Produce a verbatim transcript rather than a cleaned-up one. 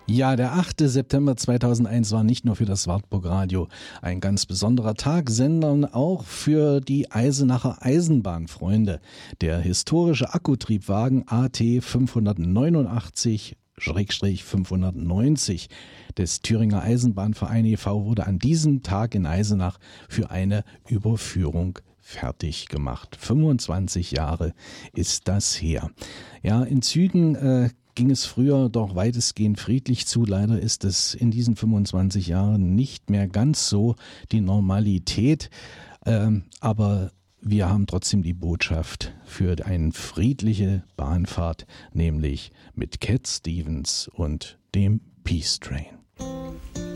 Ja, der achte September zweitausendeins war nicht nur für das Wartburg Radio ein ganz besonderer Tag, sondern auch für die Eisenacher Eisenbahnfreunde. Der historische Akkutriebwagen A T fünfhundertneunundachtzig fünfhundertneunzig des Thüringer Eisenbahnverein e V wurde an diesem Tag in Eisenach für eine Überführung fertig gemacht. fünfundzwanzig Jahre ist das her. Ja, in Zügen äh, ging es früher doch weitestgehend friedlich zu. Leider ist es in diesen fünfundzwanzig Jahren nicht mehr ganz so die Normalität. Ähm, aber wir haben trotzdem die Botschaft für eine friedliche Bahnfahrt, nämlich mit Cat Stevens und dem Peace Train.